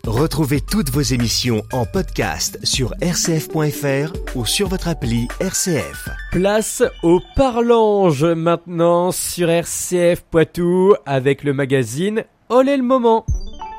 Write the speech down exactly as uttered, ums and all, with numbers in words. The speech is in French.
Retrouvez toutes vos émissions en podcast sur r c f point f r ou sur votre appli R C F. Place au Parlange maintenant sur R C F Poitou avec le magazine Olé le moment.